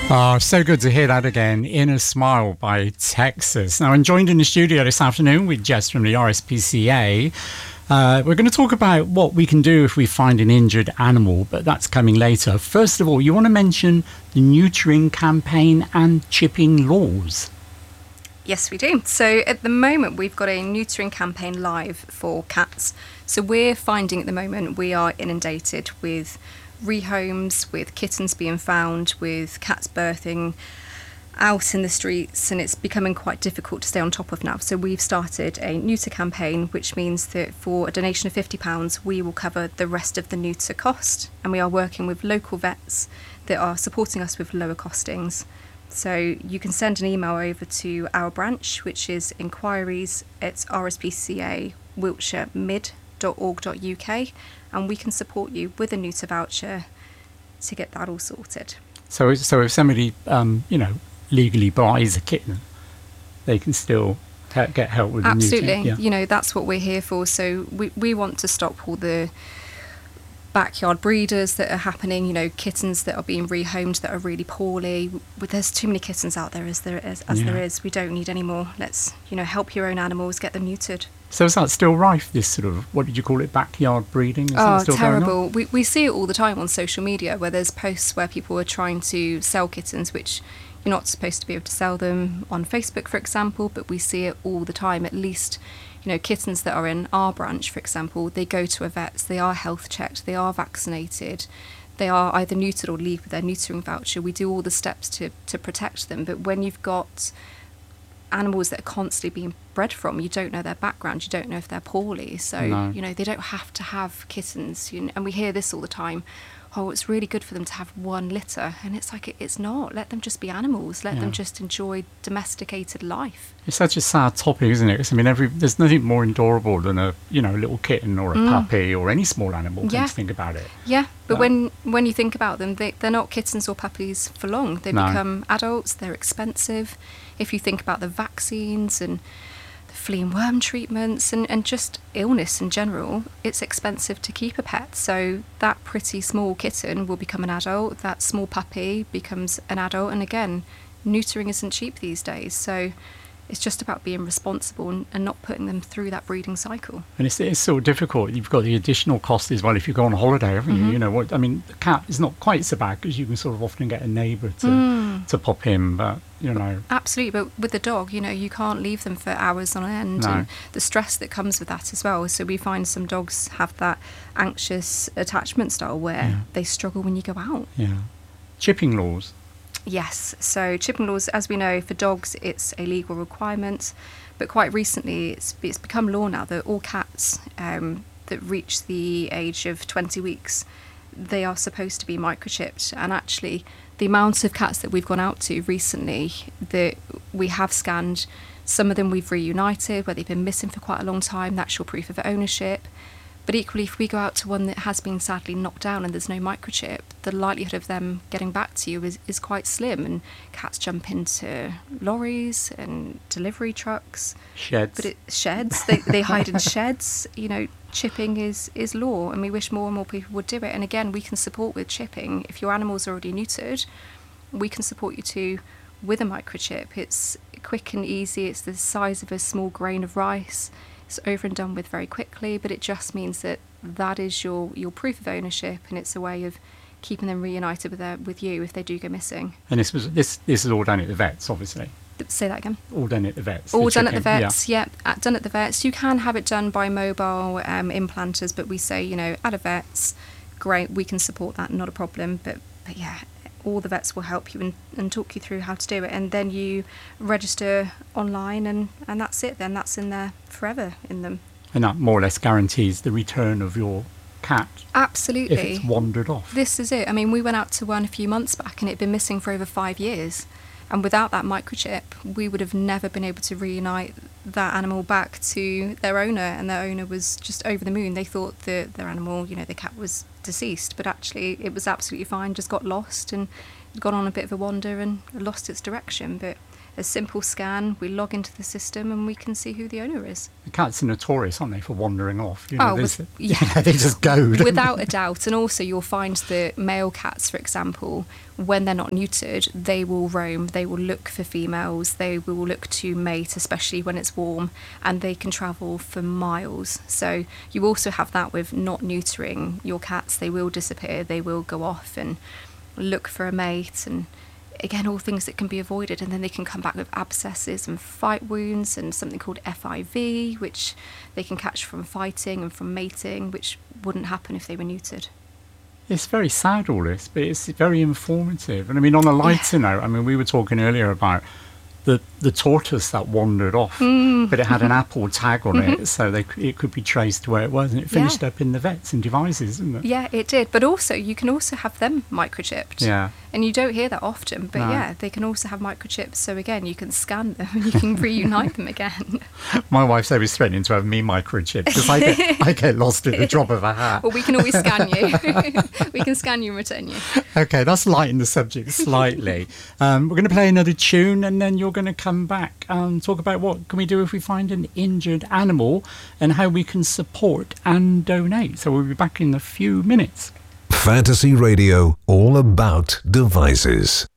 Oh, so good to hear that again. Inner Smile by Texas. Now, I'm joined in the studio this afternoon with Jess from the RSPCA. We're going to talk about what we can do if we find an injured animal, but that's coming later. First of all, you want to mention the neutering campaign and chipping laws. Yes, we do. So at the moment, we've got a neutering campaign live for cats. So we're finding at the moment we are inundated with rehomes, with kittens being found, with cats birthing out in the streets, and it's becoming quite difficult to stay on top of now. So we've started a neuter campaign, which means that for a donation of £50, we will cover the rest of the neuter cost, and we are working with local vets that are supporting us with lower costings. So you can send an email over to our branch, which is inquiries@rspca.wiltshiremid.org.uk, and we can support you with a neuter voucher to get that all sorted. So if somebody, legally buys a kitten, they can still get help with the neutering. Absolutely. Yeah. That's what we're here for. So we want to stop all the backyard breeders that are happening, kittens that are being rehomed that are really poorly. There's too many kittens out there as there is. We don't need any more. Let's, help your own animals, get them neutered. So is that still rife, this sort of, what did you call it, backyard breeding? Is that still terrible. We see it all the time on social media where there's posts where people are trying to sell kittens, which you're not supposed to be able to sell them on Facebook, for example, but we see it all the time. At least, kittens that are in our branch, for example, they go to a vet, they are health checked, they are vaccinated, they are either neutered or leave with their neutering voucher. We do all the steps to protect them. But when you've got animals that are constantly being bred from, you don't know their background, you don't know if they're poorly. So, No. They don't have to have kittens. And we hear this all the time. Oh, it's really good for them to have one litter. And it's like, it's not. Let them just be animals. Let them just enjoy domesticated life. It's such a sad topic, isn't it? 'Cause, there's nothing more adorable than a little kitten or a puppy or any small animal. Yeah. Think about it. Yeah, but when you think about them, they're not kittens or puppies for long. They become adults. They're expensive. If you think about the vaccines and flea and worm treatments and just illness in general, it's expensive to keep a pet. So that pretty small kitten will become an adult, that small puppy becomes an adult, and again, neutering isn't cheap these days. So it's just about being responsible and not putting them through that breeding cycle. And it's so difficult. You've got the additional cost as well if you go on holiday, haven't you? The cat is not quite so bad because you can sort of often get a neighbour to pop in, but Absolutely, but with the dog, you can't leave them for hours on end. No. And the stress that comes with that as well. So we find some dogs have that anxious attachment style where they struggle when you go out. Yeah. Chipping laws. Yes, so chipping laws, as we know, for dogs, it's a legal requirement, but quite recently it's become law now that all cats that reach the age of 20 weeks, they are supposed to be microchipped. And actually, the amount of cats that we've gone out to recently that we have scanned, some of them we've reunited, where they've been missing for quite a long time, that's your proof of ownership. But equally, if we go out to one that has been sadly knocked down and there's no microchip, the likelihood of them getting back to you is quite slim. And cats jump into lorries and delivery trucks. Sheds. But sheds. They hide in sheds. Chipping is law, and we wish more and more people would do it. And again, we can support with chipping. If your animal's already neutered, we can support you too with a microchip. It's quick and easy. It's the size of a small grain of rice. It's over and done with very quickly, but it just means that is your proof of ownership, and it's a way of keeping them reunited with you if they do go missing. And this is all done at the vets, obviously. Say that again. All done at the vets. All done at the vets. Yeah, done at the vets. You can have it done by mobile implanters, but we say at a vet's, great, we can support that, not a problem. But yeah. All the vets will help you and talk you through how to do it, and then you register online and that's it. Then that's in there forever in them. And that more or less guarantees the return of your cat. Absolutely. If it's wandered off. This is it. We went out to one a few months back and it had been missing for over 5 years. And without that microchip, we would have never been able to reunite that animal back to their owner, and their owner was just over the moon. They thought that their animal, the cat was deceased, but actually it was absolutely fine, just got lost and gone on a bit of a wander and lost its direction. But a simple scan, we log into the system and we can see who the owner is. The cats are notorious, aren't they, for wandering off? They just go. Without a doubt. And also you'll find that male cats, for example, when they're not neutered, they will roam, they will look for females, they will look to mate, especially when it's warm, and they can travel for miles. So you also have that with not neutering your cats. They will disappear, they will go off and look for a mate, and again, all things that can be avoided, and then they can come back with abscesses and fight wounds and something called FIV, which they can catch from fighting and from mating, which wouldn't happen if they were neutered. It's very sad, all this, but it's very informative. And I mean, on a lighter note, I mean, we were talking earlier about the tortoise that wandered off, but it had an Apple tag on it, so it could be traced to where it was, and it finished up in the vets and devices, didn't it? Yeah, it did. But also, you can also have them microchipped. Yeah. And you don't hear that often, but yeah, they can also have microchips. So again, you can scan them and you can reunite them again. My wife's always threatening to have me microchipped because I get lost at the drop of a hat. Well, we can always scan you. We can scan you and return you. Okay, that's lighting the subject slightly. We're going to play another tune, and then you're going to come back and talk about what can we do if we find an injured animal and how we can support and donate. So we'll be back in a few minutes. Fantasy Radio, all about devices.